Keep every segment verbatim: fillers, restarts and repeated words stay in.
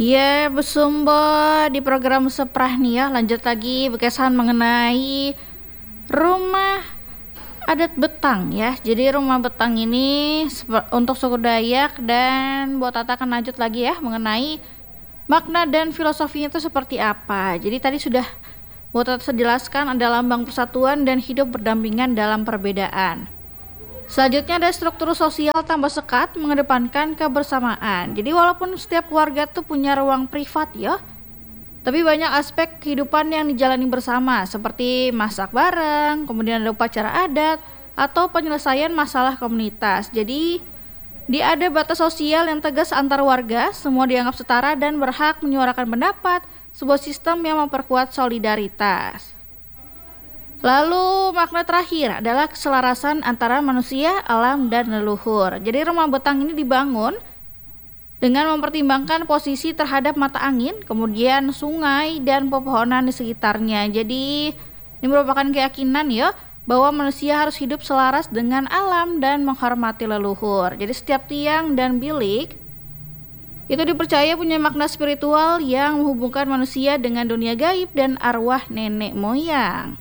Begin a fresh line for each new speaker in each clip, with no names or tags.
Ya, bersumbo di program Seprah nih ya. Lanjut lagi berkesan mengenai rumah adat Betang ya. Jadi rumah Betang ini untuk suku Dayak, dan buat Tata akan lanjut lagi ya mengenai makna dan filosofinya itu seperti apa. Jadi tadi sudah buat Tata jelaskan ada lambang persatuan dan hidup berdampingan dalam perbedaan. Selanjutnya ada struktur sosial tambah sekat mengedepankan kebersamaan. Jadi walaupun setiap keluarga tuh punya ruang privat ya, tapi banyak aspek kehidupan yang dijalani bersama seperti masak bareng, kemudian ada upacara adat atau penyelesaian masalah komunitas. Jadi di ada batas sosial yang tegas antar warga, semua dianggap setara dan berhak menyuarakan pendapat, sebuah sistem yang memperkuat solidaritas. Lalu makna terakhir adalah keselarasan antara manusia, alam, dan leluhur. Jadi rumah Betang ini dibangun dengan mempertimbangkan posisi terhadap mata angin, kemudian sungai, dan pepohonan di sekitarnya. Jadi ini merupakan keyakinan ya bahwa manusia harus hidup selaras dengan alam dan menghormati leluhur. Jadi setiap tiang dan bilik itu dipercaya punya makna spiritual yang menghubungkan manusia dengan dunia gaib dan arwah nenek moyang.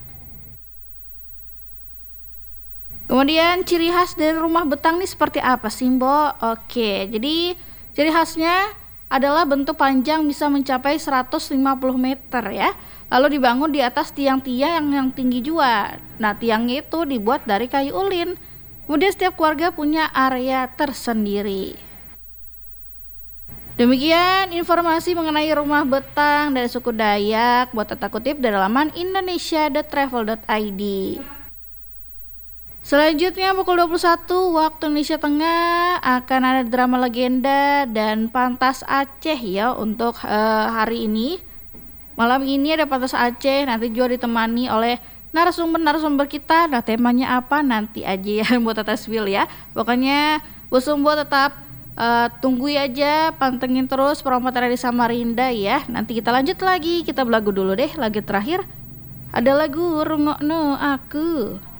Kemudian ciri khas dari rumah Betang ini seperti apa sih, Mbok? Oke, jadi ciri khasnya adalah bentuk panjang bisa mencapai seratus lima puluh meter ya. Lalu dibangun di atas tiang-tiang yang, yang tinggi juga. Nah, tiangnya itu dibuat dari kayu ulin. Kemudian setiap keluarga punya area tersendiri. Demikian informasi mengenai rumah Betang dari suku Dayak. Buat Tata kutip dari laman indonesia dot travel dot i d. Selanjutnya pukul dua puluh satu waktu Indonesia Tengah akan ada drama legenda dan Pantas Aceh ya untuk uh, hari ini. Malam ini ada Pantas Aceh, nanti juga ditemani oleh narasumber-narasumber kita. Nah, temanya apa nanti aja ya buat Tata spill ya. Pokoknya Busumbo tetap uh, tunggu aja, pantengin terus promo dari Samarinda ya. Nanti kita lanjut lagi, kita belagu dulu deh lagu terakhir. Ada lagu Rungokno Aku.